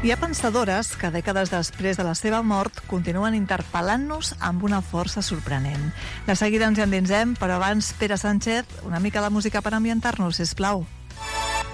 Hi ha pensadores que dècades després de la seva mort continuen interpel·lant-nos amb una força sorprenent. De seguida ens hi endinsem, però abans, Pere Sánchez, una mica de música per ambientar-nos, sisplau.